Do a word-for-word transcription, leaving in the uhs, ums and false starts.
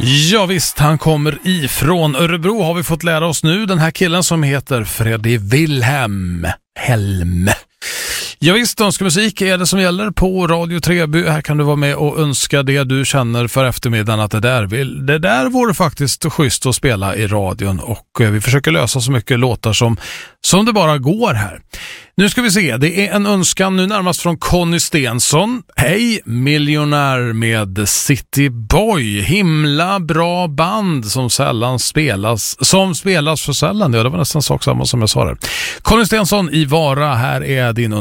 Ja visst, han kommer ifrån Örebro har vi fått lära oss nu. Den här killen som heter Freddy Wilhelm Helm. Ja visst, önskemusik är det som gäller på Radio Treby. Här kan du vara med och önska det du känner för eftermiddagen att det där vill. Det där vore faktiskt schysst att spela i radion och vi försöker lösa så mycket låtar som, som det bara går här. Nu ska vi se, det är en önskan nu närmast från Conny Stensson. Hej, miljonär med City Boy. Himla bra band som sällan spelas, som spelas för sällan. Ja, det var nästan sak samma som jag sa där. Conny Stensson i Vara, här är din